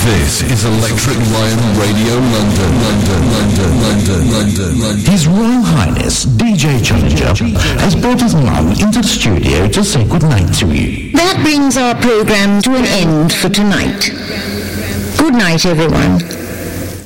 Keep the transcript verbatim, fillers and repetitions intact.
This is Electric Lion Radio London, London, London, London, London, London. His Royal Highness D J Challenger has brought his mum into the studio to say goodnight to you. That brings our program to an end for tonight. Good night, everyone.